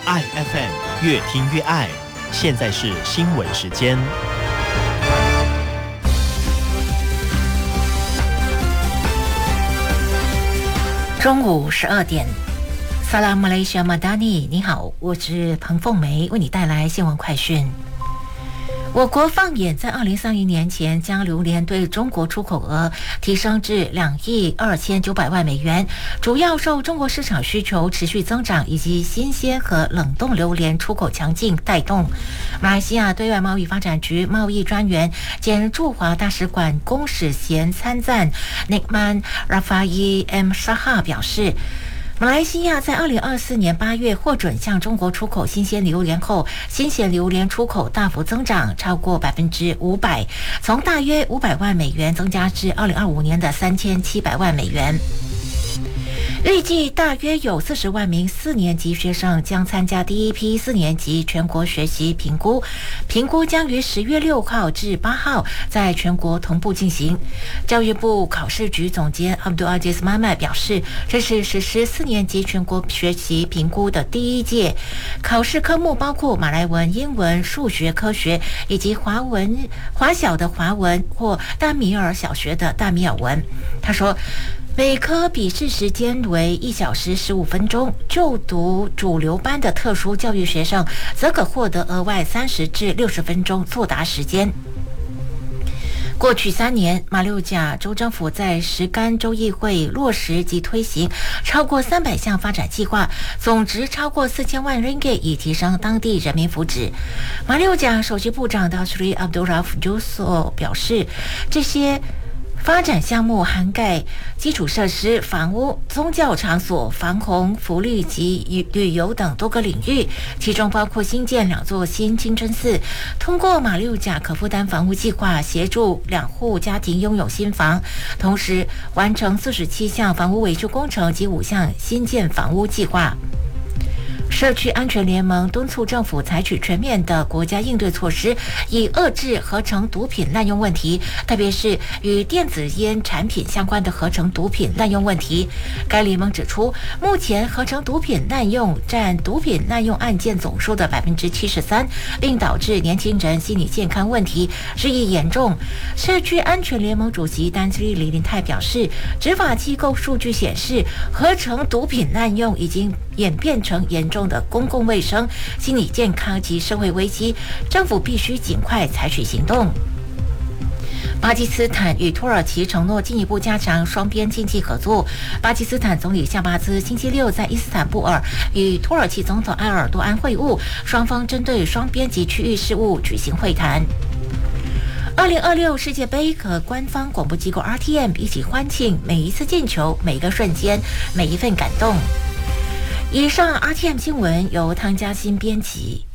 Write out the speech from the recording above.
爱 FM 越听越爱。现在是新闻时间。 中午12点，萨拉马来西亚马达尼，你好，我是彭凤梅，为你带来新闻快讯。我国放眼在2030年前将榴莲对中国出口额提升至2亿2900万美元，主要受中国市场需求持续增长以及新鲜和冷冻榴莲出口强劲带动。马来西亚对外贸易发展局贸易专员兼驻华大使馆公使衔参赞 Nikman Rafai M. Shah 表示，马来西亚在2024年8月获准向中国出口新鲜榴莲后，新鲜榴莲出口大幅增长，超过500%，从大约500万美元增加至2025年的3700万美元。预计大约有40万名4年级学生将参加第一批4年级全国学习评估，评估将于10月6号至8号在全国同步进行。教育部考试局总监 Abdul Aziz Mahmad 表示，这是实施4年级全国学习评估的第一届，考试科目包括马来文、英文、数学、科学以及华小的华文或大米尔小学的大米尔文。他说，每科笔试时间为1小时15分钟，就读主流班的特殊教育学生则可获得额外30至60分钟作答时间。过去3年，马六甲州政府在石干州议会落实及推行超过300项发展计划，总值超过4000万 ringgit， 以提升当地人民福祉。马六甲首席部长 Dr. Abdul Rauf Jusso 表示，这些发展项目涵盖基础设施、房屋、宗教场所、防洪、福利及旅游等多个领域，其中包括新建2座新清真寺，通过马六甲可负担房屋计划协助2户家庭拥有新房，同时完成47项房屋维修工程及5项新建房屋计划。社区安全联盟敦促政府采取全面的国家应对措施，以遏制合成毒品滥用问题，特别是与电子烟产品相关的合成毒品滥用问题。该联盟指出，目前合成毒品滥用占毒品滥用案件总数的73%，并导致年轻人心理健康问题日益严重。社区安全联盟主席丹斯利李林泰表示，执法机构数据显示，合成毒品滥用已经演变成严重的公共卫生、心理健康及社会危机，政府必须尽快采取行动。巴基斯坦与土耳其承诺进一步加强双边经济合作。巴基斯坦总理夏巴兹星期6在伊斯坦布尔与土耳其总统埃尔多安会晤，双方针对双边及区域事务举行会谈。2026世界杯和官方广播机构 RTM 一起欢庆每一次进球、每一个瞬间、每一份感动。以上 RTM 新闻由汤嘉欣编辑，